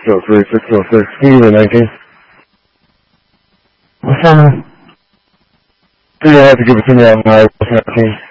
603, 606. Can you give me 19? What's that? You're going to have to give it to me on my 19.